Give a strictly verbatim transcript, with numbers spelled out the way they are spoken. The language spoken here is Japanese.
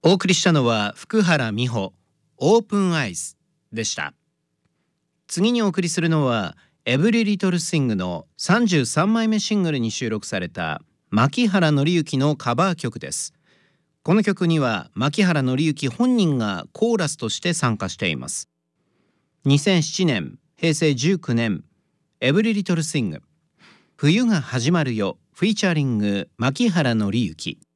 お送りしたのは福原美穂オープンアイズでした。次にお送りするのはエブリリトルシングのさんじゅうさんまいめシングルに収録された牧原紀之のカバー曲です。この曲には牧原紀之本人がコーラスとして参加しています。にせんななねんへいせいじゅうきゅうねんエブリリトルシング冬が始まるよフィーチャリング牧原紀之。